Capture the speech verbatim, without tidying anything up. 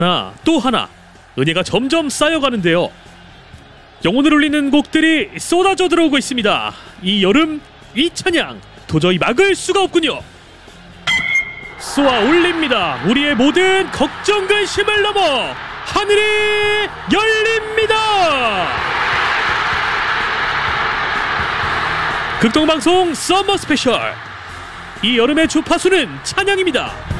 아, 또 하나 은혜가 점점 쌓여가는데요. 영혼을 울리는 곡들이 쏟아져 들어오고 있습니다. 이 여름 이 찬양 도저히 막을 수가 없군요. 쏘아 올립니다. 우리의 모든 걱정 근심을 넘어 하늘이 열립니다. 극동방송 썸머 스페셜, 이 여름의 주파수는 찬양입니다.